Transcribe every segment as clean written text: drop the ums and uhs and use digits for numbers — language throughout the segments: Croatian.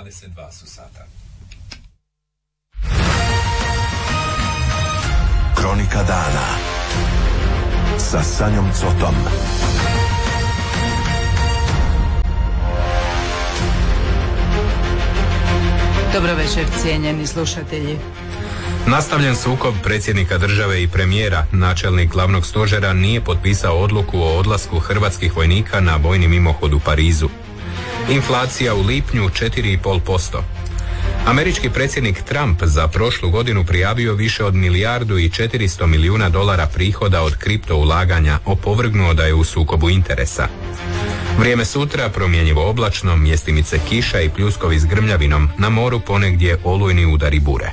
22 su sata. Kronika dana sa Sanjom Cotom. Dobro večer, cijenjeni slušatelji. Nastavljen sukob predsjednika države i premijera. Načelnik glavnog stožera nije potpisao odluku o odlasku hrvatskih vojnika na vojni mimohod u Parizu. Inflacija u lipnju 4,5%. Američki predsjednik Trump za prošlu godinu prijavio više od $1,4 milijuna prihoda od kripto ulaganja, opovrgnuo da je u sukobu interesa. Vrijeme sutra promjenjivo oblačno, mjestimice kiša i pljuskovi s grmljavinom, na moru ponegdje olujni udari bure.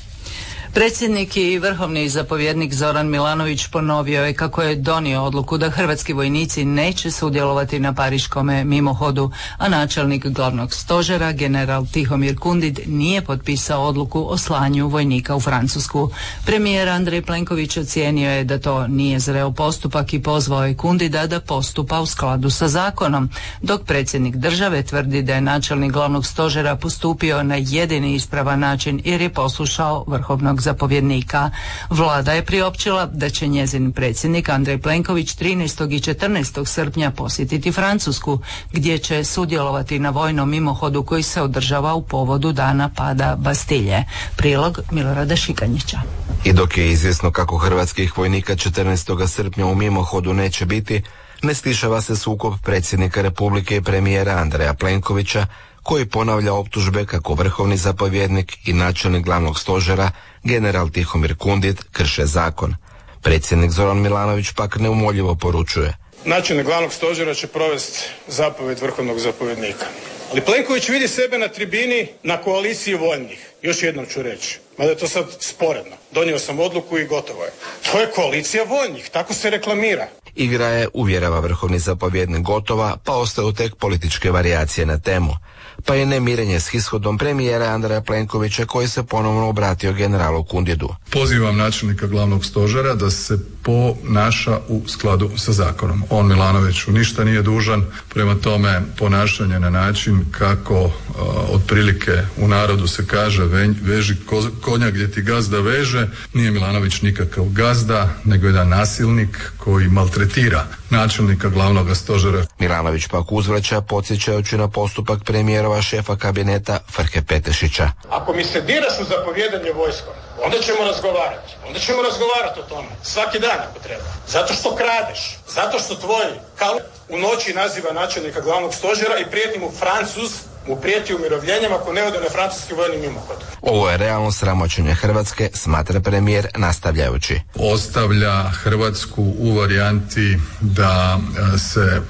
Predsjednik i vrhovni zapovjednik Zoran Milanović ponovio je kako je donio odluku da hrvatski vojnici neće sudjelovati na pariškome mimohodu, a načelnik glavnog stožera general Tihomir Kundit nije potpisao odluku o slanju vojnika u Francusku. Premijer Andrej Plenković ocijenio je da to nije zreo postupak i pozvao je Kundita da postupa u skladu sa zakonom, dok predsjednik države tvrdi da je načelnik glavnog stožera postupio na jedini ispravan način jer je poslušao vrhovnog zapovjednika. Vlada je priopćila da će njezin predsjednik Andrej Plenković 13. i 14. srpnja posjetiti Francusku, gdje će sudjelovati na vojnom mimohodu koji se održava u povodu dana pada Bastilje. Prilog Milorada Šikanjića. I dok je izvjesno kako hrvatskih vojnika 14. srpnja u mimohodu neće biti, ne stišava se sukob predsjednika Republike i premijera Andreja Plenkovića, koji ponavlja optužbe kako vrhovni zapovjednik i načelnik glavnog stožera general Tihomir Kundit krše zakon. Predsjednik Zoran Milanović pak neumoljivo poručuje: načelnik glavnog stožera će provesti zapovjed vrhovnog zapovjednika. Ali Plenković vidi sebe na tribini na koaliciji voljnih. Još jednom ću reći, mada je to sad sporedno. Donio sam odluku i gotovo je. To je koalicija voljnih, tako se reklamira. Igra je, uvjerava vrhovni zapovjednik, gotova, pa ostaju tek političke varijacije na temu. Pa je nemirenje s ishodom premijera Andreja Plenkovića, koji se ponovno obratio generalu Kunditu. Pozivam načelnika glavnog stožera da se ponaša u skladu sa zakonom. On Milanoviću ništa nije dužan, prema tome ponašanje na način kako otprilike u narodu se kaže veži konja gdje ti gazda veže. Nije Milanović nikakav gazda, nego jedan nasilnik koji maltretira načelnika glavnog stožera. Milanović pak uzvraća, podsjećajući na postupak premijerova šefa kabineta Frke Petešića. Ako mi se diraš u zapovjedanje vojskom, onda ćemo razgovarati. Onda ćemo razgovarati o tome. Svaki dan ako treba. Zato što kradeš. Zato što tvoj u noći naziva načelnika glavnog stožera i prijeti mu Francuz, mu prijeti umirovljenjem ako ne ode na francuski vojni mimohod. Ovo je realno sramoćenje Hrvatske, smatra premijer, nastavljajući: ostavlja Hrvatsku u varijanti da se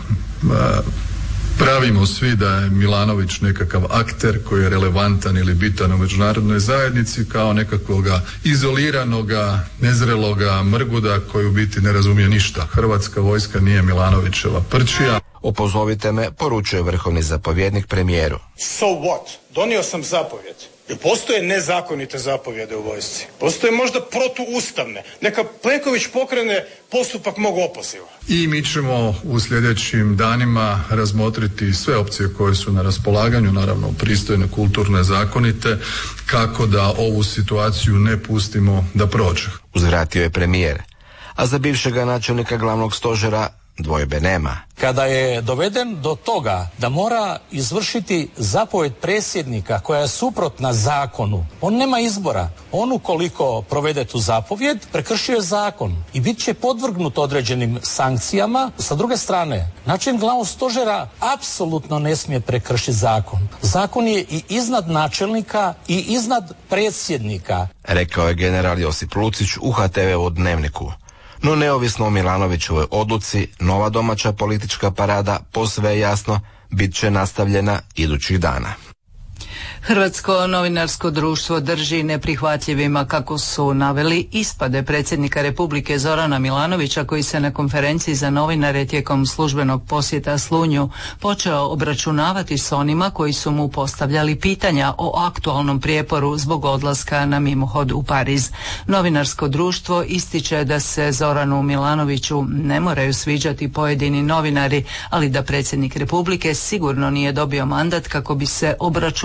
pravimo svi da je Milanović nekakav akter koji je relevantan ili bitan u međunarodnoj zajednici, kao nekakvoga izoliranoga, nezreloga mrguda koji u biti ne razumije ništa. Hrvatska vojska nije Milanovićeva prčija. Opozovite me, poručuje vrhovni zapovjednik premijeru. So what? Donio sam zapovjed. Jer postoje nezakonite zapovjede u vojsci. Postoje možda protuustavne. Neka Plenković pokrene postupak mog opoziva. I mi ćemo u sljedećim danima razmotriti sve opcije koje su na raspolaganju, naravno pristojne, kulturne, zakonite, kako da ovu situaciju ne pustimo da prođe. Uzvratio je premijer. A za bivšega načelnika glavnog stožera dvojbe nema. Kada je doveden do toga da mora izvršiti zapovjed predsjednika koja je suprotna zakonu, on nema izbora. On ukoliko provede tu zapovjed, prekršio je zakon i bit će podvrgnut određenim sankcijama. Sa druge strane, načelnik glavnog stožera apsolutno ne smije prekršiti zakon. Zakon je i iznad načelnika i iznad predsjednika. Rekao je general Josip Lucić u HTV-u Dnevniku. No neovisno o Milanovićevoj odluci, nova domaća politička parada posve je jasno bit će nastavljena idućih dana. Hrvatsko novinarsko društvo drži neprihvatljivima, kako su naveli, ispade predsjednika Republike Zorana Milanovića, koji se na konferenciji za novinare tijekom službenog posjeta Slunju počeo obračunavati s onima koji su mu postavljali pitanja o aktualnom prijeporu zbog odlaska na mimohod u Pariz. Novinarsko društvo ističe da se Zoranu Milanoviću ne moraju sviđati pojedini novinari, ali da predsjednik Republike sigurno nije dobio mandat kako bi se obračunavao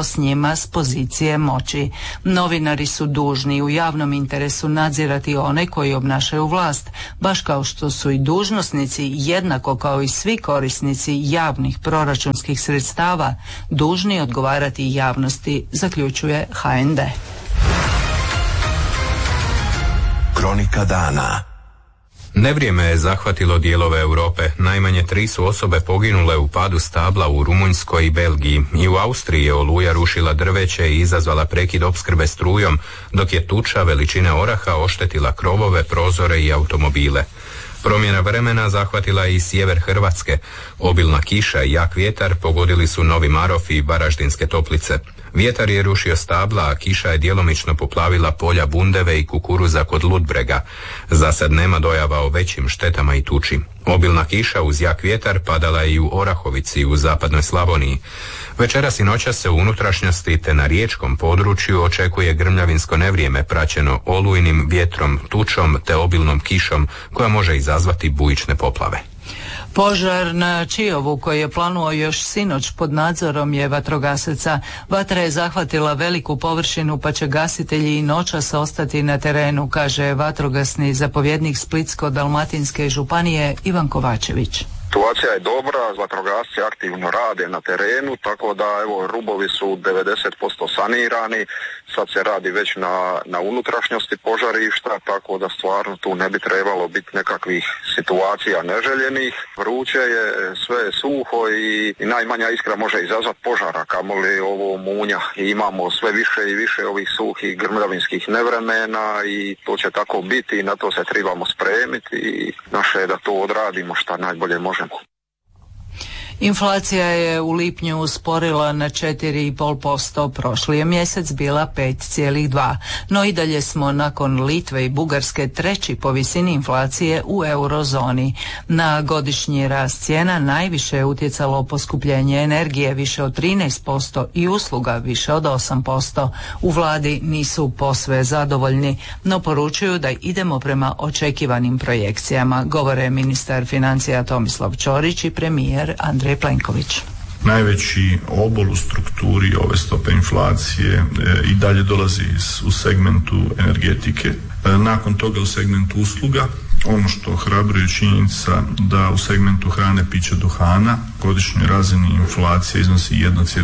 posao s njima s pozicije moći. Novinari su dužni u javnom interesu nadzirati one koji obnašaju vlast, baš kao što su i dužnosnici, jednako kao i svi korisnici javnih proračunskih sredstava, dužni odgovarati javnosti, zaključuje HND. Kronika dana. Nevrijeme je zahvatilo dijelove Europe. Najmanje 3 su osobe poginule u padu stabla u Rumunjskoj i Belgiji. I u Austriji je oluja rušila drveće i izazvala prekid opskrbe strujom, dok je tuča veličine oraha oštetila krovove, prozore i automobile. Promjena vremena zahvatila je i sjever Hrvatske. Obilna kiša i jak vjetar pogodili su Novi Marof i Varaždinske Toplice. Vjetar je rušio stabla, a kiša je djelomično poplavila polja bundeve i kukuruza kod Ludbrega. Za sad nema dojava o većim štetama i tuči. Obilna kiša uz jak vjetar padala je i u Orahovici u zapadnoj Slavoniji. Večeras i noćas se u unutrašnjosti te na riječkom području očekuje grmljavinsko nevrijeme praćeno olujnim vjetrom, tučom te obilnom kišom koja može izazvati bujične poplave. Požar na Čiovu koji je planuo još sinoć pod nadzorom je vatrogasaca. Vatra je zahvatila veliku površinu pa će gasitelji i noćas ostati na terenu, kaže vatrogasni zapovjednik Splitsko-dalmatinske županije Ivan Kovačević. Situacija je dobra, vatrogasci aktivno rade na terenu, tako da evo rubovi su 90% sanirani, sad se radi već na unutrašnjosti požarišta, tako da stvarno tu ne bi trebalo biti nekakvih situacija neželjenih. Vruće je, sve je suho i najmanja iskra može izazvati požara, kamoli ovo munja. I imamo sve više i više ovih suhih grmljavinskih nevremena i to će tako biti i na to se trebamo spremiti i naše je da to odradimo šta najbolje možemo. Inflacija je u lipnju usporila na 4,5%, prošli je mjesec bila 5,2%, no i dalje smo nakon Litve i Bugarske treći po visini inflacije u eurozoni. Na godišnji rast cijena najviše je utjecalo poskupljenje energije više od 13% i usluga više od 8%. U vladi nisu posve zadovoljni, no poručuju da idemo prema očekivanim projekcijama, govore ministar financija Tomislav Ćorić i premijer Andrej Plenković. Najveći obol u strukturi ove stope inflacije i dalje dolazi u segmentu energetike. Nakon toga u segmentu usluga. Ono što ohrabruje činjenica da u segmentu hrane, pića, duhana godišnjoj razini inflacija iznosi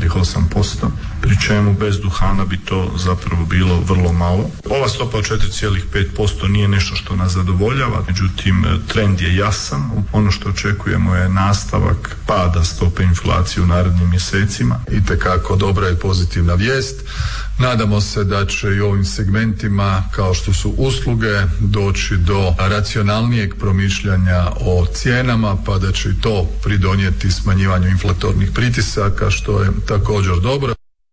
1,8%, pri čemu bez duhana bi to zapravo bilo vrlo malo. Ova stopa od 4,5% nije nešto što nas zadovoljava, međutim trend je jasan. Ono što očekujemo je nastavak pada stope inflacije u narednim mjesecima. Itekako dobra i pozitivna vijest. Nadamo se da će i ovim segmentima kao što su usluge doći do racionalnijeg promišljanja o cijenama, pa da će i to pridonijeti smanjivanju inflatornih pritisaka, što je također dobro.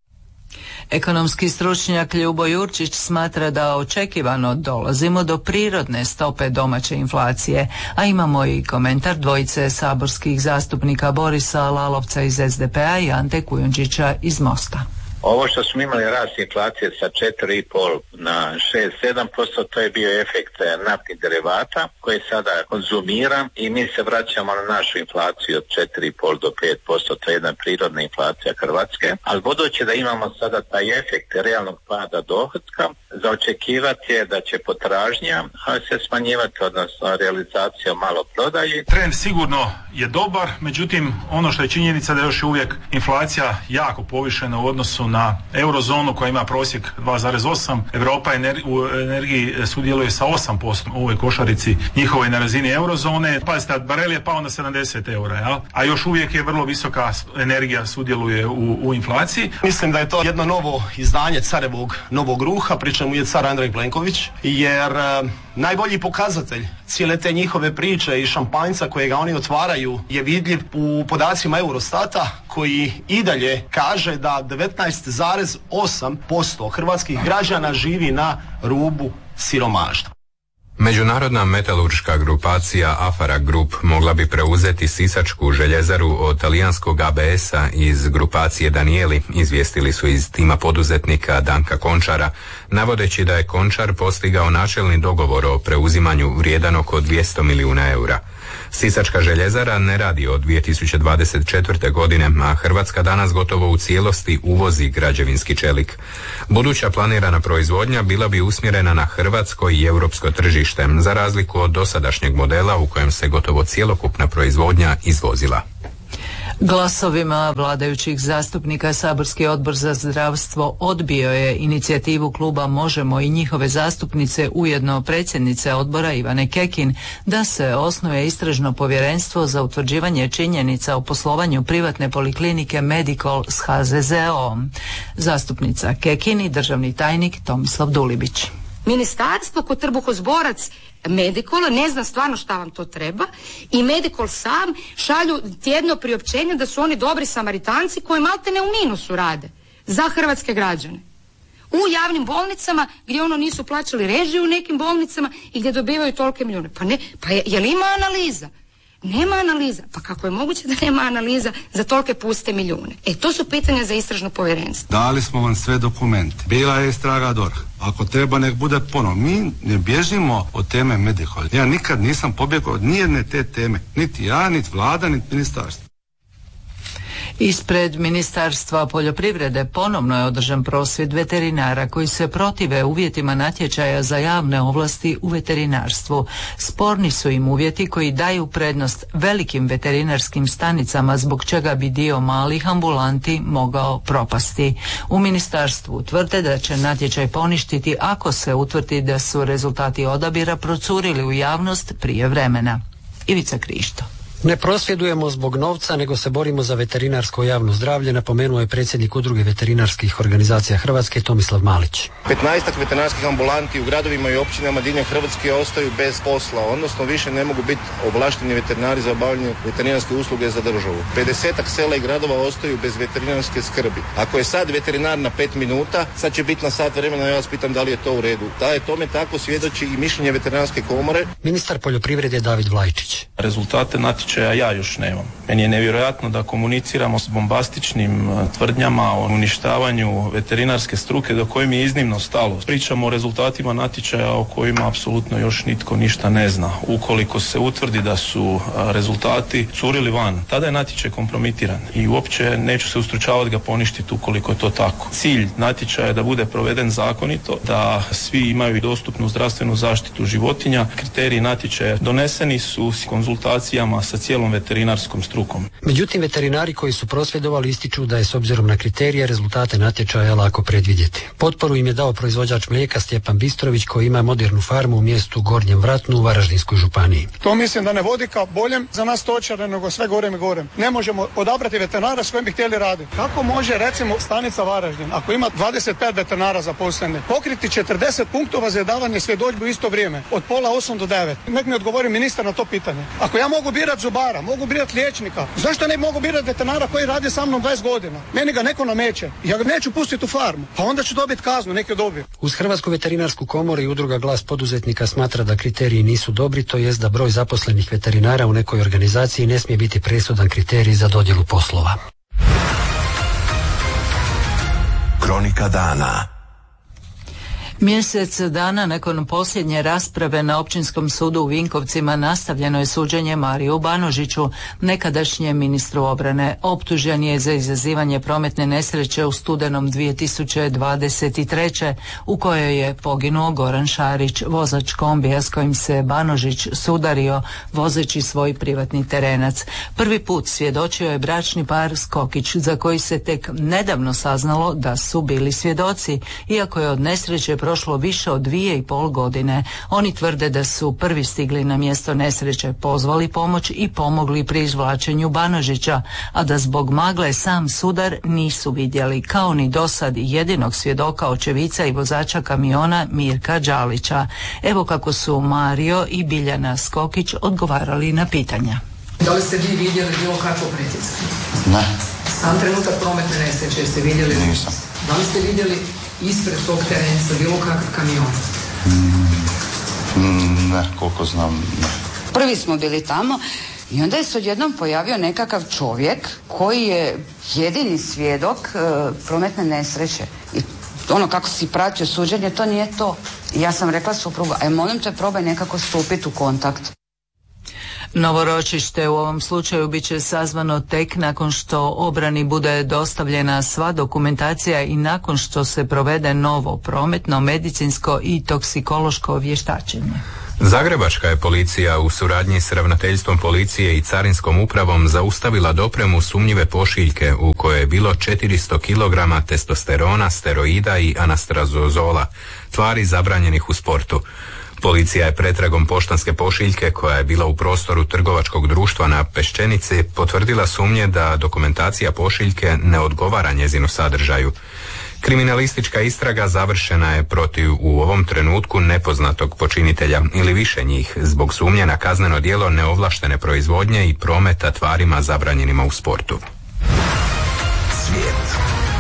Ekonomski stručnjak Ljubo Jurčić smatra da očekivano dolazimo do prirodne stope domaće inflacije, a imamo i komentar dvojice saborskih zastupnika Borisa Lalovca iz SDP-a i Ante Kujundžića iz Mosta. Ovo što smo imali rast inflacije sa 4,5 na 6-7%, to je bio efekt naftnih derivata koji sada konzumira i mi se vraćamo na našu inflaciju od 4,5 do 5%, to je jedna prirodna inflacija Hrvatske, ali budući da imamo sada taj efekt realnog pada dohotka, za očekivati je da će potražnja se smanjivati, odnosno realizacija malo prodaji. Trend sigurno je dobar, međutim ono što je činjenica da je još uvijek inflacija jako povišena u odnosu na eurozonu koja ima prosjek 2,8. Europa u energiji sudjeluje sa 8% u ovoj košarici njihovoj na razini eurozone. Pazite, barel je pao na 70 eura, jel? A još uvijek je vrlo visoka energija sudjeluje u inflaciji. Mislim da je to jedno novo izdanje carevog novog ruha, pri čemu je car Andrej Plenković, jer najbolji pokazatelj cijele te njihove priče i šampanjca kojega oni otvaraju je vidljiv u podacima Eurostata koji i dalje kaže da 19,8% hrvatskih građana živi na rubu siromaštva. Međunarodna metalurška grupacija Afara Group mogla bi preuzeti sisačku željezaru od talijanskog ABS-a iz grupacije Danieli, izvijestili su iz tima poduzetnika Danka Končara, navodeći da je Končar postigao načelni dogovor o preuzimanju vrijedan oko 200 milijuna eura. Sisačka željezara ne radi od 2024. godine, a Hrvatska danas gotovo u cijelosti uvozi građevinski čelik. Buduća planirana proizvodnja bila bi usmjerena na hrvatsko i europsko tržište, za razliku od dosadašnjeg modela u kojem se gotovo cjelokupna proizvodnja izvozila. Glasovima vladajućih zastupnika Saborski odbor za zdravstvo odbio je inicijativu kluba Možemo i njihove zastupnice, ujedno predsjednice odbora Ivane Kekin, da se osnuje istražno povjerenstvo za utvrđivanje činjenica o poslovanju privatne poliklinike Medikol s HZZO-om. Zastupnica Kekin i državni tajnik Tomislav Dulibić. Ministarstvo ko trbuhozborac Medikola ne zna stvarno šta vam to treba i Medikol sam šalju tjedno priopćenje da su oni dobri Samaritanci koji maltene u minusu rade za hrvatske građane. U javnim bolnicama gdje nisu plaćali režiju u nekim bolnicama i gdje dobivaju tolike milijune. Je li ima analiza? Nema analiza. Pa kako je moguće da nema analiza za tolike puste milijune? To su pitanja za istražno povjerenstvo. Dali smo vam sve dokumente. Bila je istraga DORH. Ako treba nek bude ponovno. Mi ne bježimo od teme Medikol. Ja nikad nisam pobjegao od nijedne te teme. Niti ja, niti vlada, niti ministarstvo. Ispred Ministarstva poljoprivrede ponovno je održan prosvjed veterinara koji se protive uvjetima natječaja za javne ovlasti u veterinarstvu. Sporni su im uvjeti koji daju prednost velikim veterinarskim stanicama, zbog čega bi dio malih ambulanti mogao propasti. U ministarstvu tvrde da će natječaj poništiti ako se utvrdi da su rezultati odabira procurili u javnost prije vremena. Ivica Krišto. Ne prosvjedujemo zbog novca, nego se borimo za veterinarsko javno zdravlje, napomenuo je predsjednik Udruge veterinarskih organizacija Hrvatske Tomislav Malić. 15 veterinarskih ambulanti u gradovima i općinama diljem Hrvatske ostaju bez posla, odnosno više ne mogu biti ovlašteni veterinari za obavljanje veterinarske usluge za državu. 50 sela i gradova ostaju bez veterinarske skrbi. Ako je sad veterinar na 5 minuta, sad će biti na sat vremena, ja vas pitam da li je to u redu. Da je tome tako svjedoči i mišljenje veterinarske komore. Ministar poljoprivrede David Vlajčić. Rezultate natječaja ja još nemam. Meni je nevjerojatno da komuniciramo s bombastičnim tvrdnjama o uništavanju veterinarske struke do koje mi je iznimno stalo. Pričamo o rezultatima natječaja o kojima apsolutno još nitko ništa ne zna. Ukoliko se utvrdi da su rezultati curili van, tada je natječaj kompromitiran i uopće neću se ustručavati ga poništiti ukoliko je to tako. Cilj natječaja je da bude proveden zakonito, da svi imaju dostupnu zdravstvenu zaštitu životinja. Kriteriji natječaja doneseni su s konzultacijama sa cijelom veterinarskom strukom. Međutim, veterinari koji su prosvjedovali ističu da je s obzirom na kriterije rezultate natječaja lako predvidjeti. Potporu im je dao proizvođač mlijeka Stjepan Bistrović koji ima modernu farmu u mjestu Gornjem Vratnu u Varaždinskoj županiji. To mislim da ne vodi ka boljem za nas stočare nego sve gorem i gorem. Ne možemo odabrati veterinara s kojim bi htjeli raditi. Kako može recimo stanica Varaždin, ako ima 25 veterinara zaposlene, pokriti 40 punktova za davanje svjedodžbe u isto vrijeme, od pola 8 do 9? Nek mi odgovori ministar na to pitanje. Ako ja mogu birati zubara, mogu birati liječnika, zašto ne mogu birati veterinara koji radi sa mnom 20 godina? Meni ga neko nameće. Ja ga neću pustiti u farmu, pa onda ću dobiti kaznu, neki dobiju. Uz Hrvatsku veterinarsku komoru i Udruga Glas poduzetnika smatra da kriteriji nisu dobri, to jest da broj zaposlenih veterinara u nekoj organizaciji ne smije biti presudan kriterij za dodjelu poslova. Kronika dana. Mjesec dana nakon posljednje rasprave na Općinskom sudu u Vinkovcima nastavljeno je suđenje Mariju Banožiću, nekadašnjem ministru obrane. Optužen je za izazivanje prometne nesreće u studenom 2023. u kojoj je poginuo Goran Šarić, vozač kombija s kojim se Banožić sudario vozeći svoj privatni terenac. Prvi put svjedočio je bračni par Skokić, za koji se tek nedavno saznalo da su bili svjedoci, iako je od nesreće prošlo više od 2,5 godine. Oni tvrde da su prvi stigli na mjesto nesreće, pozvali pomoć i pomogli pri izvlačenju Banožića, a da zbog magle sam sudar nisu vidjeli, kao ni dosad jedinog svjedoka, očevica i vozača kamiona Mirka Đalića. Evo kako su Mario i Biljana Skokić odgovarali na pitanja. Da li ste vi vidjeli bilo kakvo priticanje? Ne. Sam trenutak prometne nesreće ste vidjeli? Nisam. Da li ste vidjeli ispred tog terenca bilo kakav kamion? Ne, koliko znam, ne. Prvi smo bili tamo i onda je se odjednom pojavio nekakav čovjek koji je jedini svjedok prometne nesreće. I ono kako si pratio suđenje, to nije to. I ja sam rekla suprugu, aj molim te probaj nekako stupiti u kontakt. Novo ročište u ovom slučaju bit će sazvano tek nakon što obrani bude dostavljena sva dokumentacija i nakon što se provede novo prometno, medicinsko i toksikološko vještačenje. Zagrebačka je policija u suradnji s ravnateljstvom policije i carinskom upravom zaustavila dopremu sumnjive pošiljke u kojoj je bilo 400 kg testosterona, steroida i anastrazozola, tvari zabranjenih u sportu. Policija je pretragom poštanske pošiljke koja je bila u prostoru trgovačkog društva na Peščenici potvrdila sumnje da dokumentacija pošiljke ne odgovara njezinu sadržaju. Kriminalistička istraga završena je protiv u ovom trenutku nepoznatog počinitelja ili više njih zbog sumnje na kazneno djelo neovlaštene proizvodnje i prometa tvarima zabranjenima u sportu. Svijet.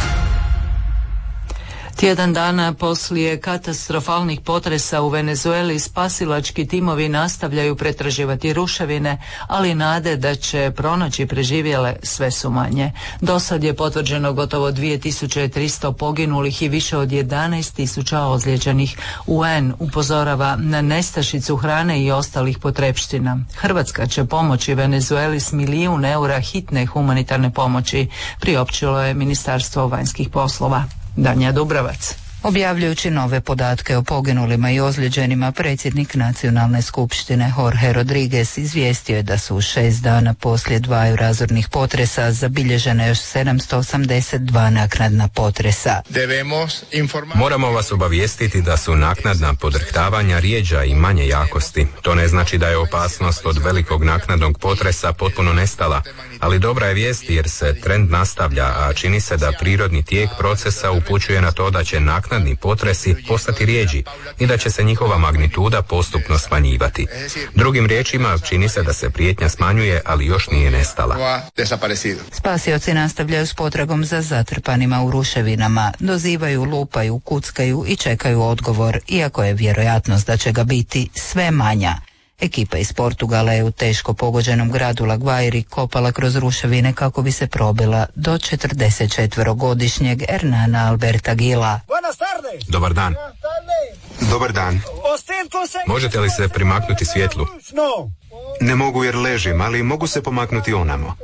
Tjedan dana poslije katastrofalnih potresa u Venezueli spasilački timovi nastavljaju pretraživati ruševine, ali nade da će pronaći preživjele sve su manje. Do sad je potvrđeno gotovo 2300 poginulih i više od 11.000 ozlijeđenih. UN upozorava na nestašicu hrane i ostalih potrepština. Hrvatska će pomoći Venezueli s €1 milijun hitne humanitarne pomoći, priopćilo je Ministarstvo vanjskih poslova. Danja Dubravac. Objavljujući nove podatke o poginulima i ozlijeđenima, predsjednik Nacionalne skupštine Jorge Rodriguez izvijestio je da su u 6 dana poslije 2 razornih potresa zabilježene još 782 naknadna potresa. Moramo vas obavijestiti da su naknadna podrhtavanja rjeđa i manje jakosti. To ne znači da je opasnost od velikog naknadnog potresa potpuno nestala, ali dobra je vijest jer se trend nastavlja, a čini se da prirodni tijek procesa upućuje na to da će naknadni potresi postati rjeđi i da će se njihova magnituda postupno smanjivati. Drugim riječima, čini se da se prijetnja smanjuje, ali još nije nestala. Spasioci nastavljaju s potragom za zatrpanima u ruševinama, dozivaju, lupaju, kuckaju i čekaju odgovor, iako je vjerojatnost da će ga biti sve manja. Ekipa iz Portugala je u teško pogođenom gradu La Guairi kopala kroz ruševine kako bi se probila do 44-godišnjeg Hernana Alberta Gila. Dobar dan. Dobar dan. Možete li se primaknuti svjetlu? Ne mogu jer ležim, ali mogu se pomaknuti onamo.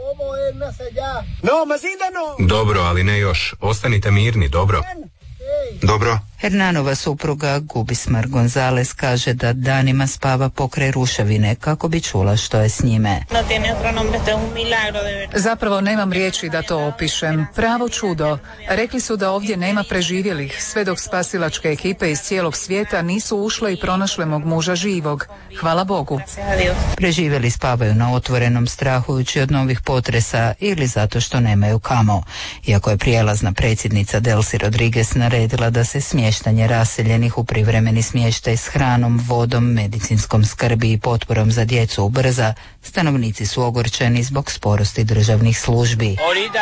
Dobro, ali ne još. Ostanite mirni, dobro? Dobro. Hernanova supruga Gubismar Gonzales kaže da danima spava pokraj ruševine kako bi čula što je s njime. Zapravo nemam riječi da to opišem. Pravo čudo. Rekli su da ovdje nema preživjelih, sve dok spasilačke ekipe iz cijelog svijeta nisu ušle i pronašle mog muža živog. Hvala Bogu. Preživjeli spavaju na otvorenom strahujući od novih potresa ili zato što nemaju kamo. Iako je prijelazna predsjednica Delcy Rodriguez naredila da se smještanje raseljenih u privremeni smještaj s hranom, vodom, medicinskom skrbi i potporom za djecu ubrza, stanovnici su ogorčeni zbog sporosti državnih službi.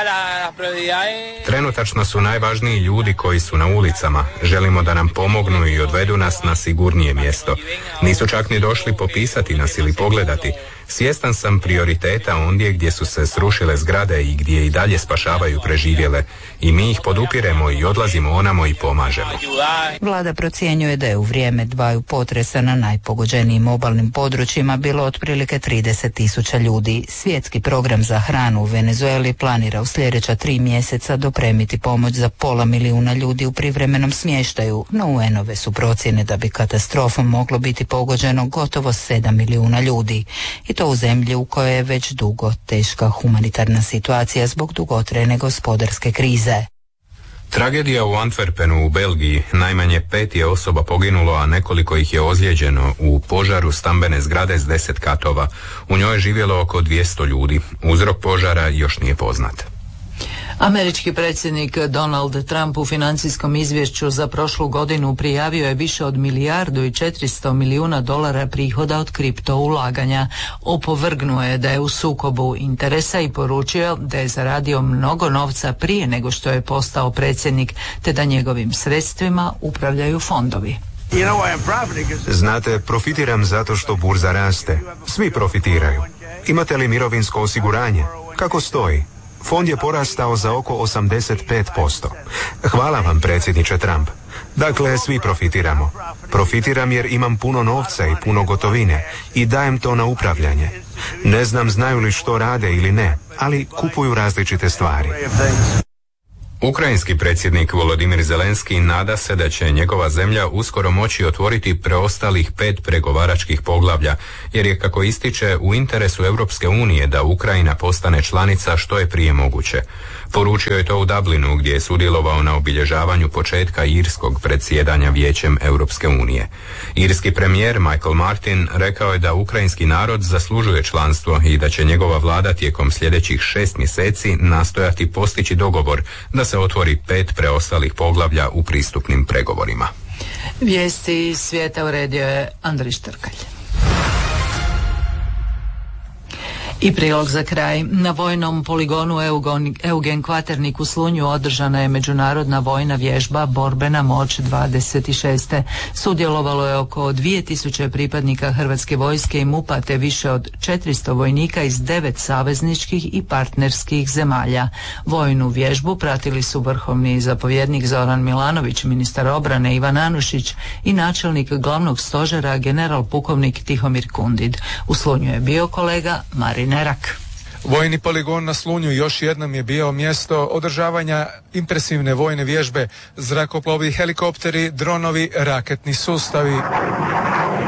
Trenutačno su najvažniji ljudi koji su na ulicama. Želimo da nam pomognu i odvedu nas na sigurnije mjesto. Nisu čak ni došli popisati nas ili pogledati. Svjestan sam prioriteta ondje gdje su se srušile zgrade i gdje i dalje spašavaju preživjele. I mi ih podupiremo i odlazimo onamo i pomažemo. Vlada procjenjuje da je u vrijeme 2 potresa na najpogođenijim obalnim područjima bilo otprilike 30.000 ljudi. Svjetski program za hranu u Venezueli planira u sljedeća 3 mjeseca dopremiti pomoć za 500.000 ljudi u privremenom smještaju, no UN-ove su procjene da bi katastrofom moglo biti pogođeno gotovo 7 milijuna ljudi. I to u zemlji u kojoj je već dugo teška humanitarna situacija zbog dugotrajne gospodarske krize. Tragedija u Antwerpenu u Belgiji. Najmanje 5 je osoba poginulo, a nekoliko ih je ozlijeđeno u požaru stambene zgrade s 10 katova. U njoj je živjelo oko 200 ljudi. Uzrok požara još nije poznat. Američki predsjednik Donald Trump u financijskom izvješću za prošlu godinu prijavio je više od $1,4 milijuna prihoda od kripto ulaganja. Opovrgnuo je da je u sukobu interesa i poručio da je zaradio mnogo novca prije nego što je postao predsjednik, te da njegovim sredstvima upravljaju fondovi. Znate, profitiram zato što burza raste. Svi profitiraju. Imate li mirovinsko osiguranje? Kako stoji? Fond je porastao za oko 85%. Hvala vam, predsjedniče Trump. Dakle, svi profitiramo. Profitiram jer imam puno novca i puno gotovine i dajem to na upravljanje. Ne znam znaju li što rade ili ne, ali kupuju različite stvari. Ukrajinski predsjednik Volodimir Zelenski nada se da će njegova zemlja uskoro moći otvoriti preostalih 5 pregovaračkih poglavlja, jer je, kako ističe, u interesu Europske unije da Ukrajina postane članica što je prije moguće. Poručio je to u Dublinu, gdje je sudjelovao na obilježavanju početka irskog predsjedanja Vijećem Europske unije. Irski premijer Michael Martin rekao je da ukrajinski narod zaslužuje članstvo i da će njegova vlada tijekom sljedećih 6 mjeseci nastojati postići dogovor da se otvori 5 preostalih poglavlja u pristupnim pregovorima. Vijesti svijeta uredio je Andrić Trkalj. I prilog za kraj. Na vojnom poligonu Eugen Kvaternik u Slunju održana je međunarodna vojna vježba Borbena moć 26. Sudjelovalo je oko 2000 pripadnika Hrvatske vojske i MUP-a te više od 400 vojnika iz 9 savezničkih i partnerskih zemalja. Vojnu vježbu pratili su vrhovni zapovjednik Zoran Milanović, ministar obrane Ivan Anušić i načelnik glavnog stožera general pukovnik Tihomir Kundid. U Slunju je bio kolega Marin Nerak. Vojni poligon na Slunju još jednom je bio mjesto održavanja impresivne vojne vježbe, zrakoplovi, helikopteri, dronovi, raketni sustavi.